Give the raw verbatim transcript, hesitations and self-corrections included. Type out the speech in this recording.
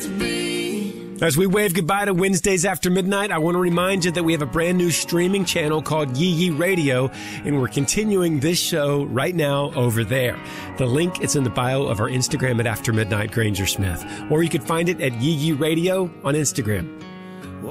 As we wave goodbye to Wednesdays after midnight, I want to remind you that we have a brand new streaming channel called Yee Yee Radio, and we're continuing this show right now over there. The link is in the bio of our Instagram at After Midnight Granger Smith, or you could find it at Yee Yee Radio on Instagram.